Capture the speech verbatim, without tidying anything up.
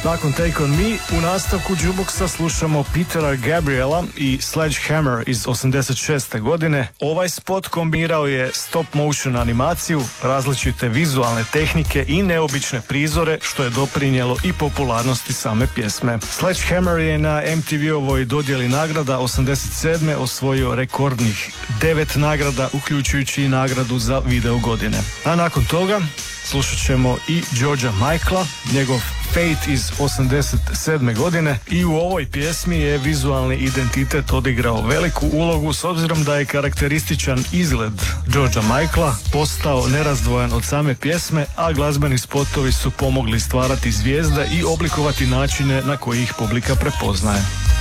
Nakon Take On Me u nastavku Jukeboxa slušamo Petera Gabriela i Sledgehammer iz osamdeset šeste godine. Ovaj spot kombinirao je stop motion animaciju, različite vizualne tehnike i neobične prizore, što je doprinijelo i popularnosti same pjesme. Sledgehammer je na M T V-ovoj dodjeli nagrada osamdeset sedme osvojio rekordnih devet nagrada, uključujući i nagradu za video godine. A nakon toga slušat ćemo i Georgea Michaela, njegov Fate iz osamdeset sedme godine, i u ovoj pjesmi je vizualni identitet odigrao veliku ulogu s obzirom da je karakterističan izgled Georgea Michaela postao nerazdvojan od same pjesme, a glazbeni spotovi su pomogli stvarati zvijezde i oblikovati načine na koji ih publika prepoznaje.